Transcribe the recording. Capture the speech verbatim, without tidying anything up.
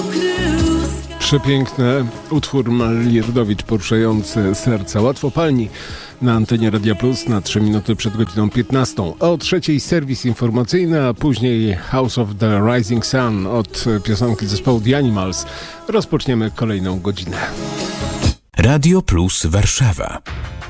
Przepiękny utwór Marii Rodowicz poruszający serca. Łatwopalni na antenie Radia Plus na trzy minuty przed godziną piętnastą. O trzeciej serwis informacyjny, a później House of the Rising Sun od piosenki zespołu The Animals. Rozpoczniemy kolejną godzinę. Radio Plus Warszawa.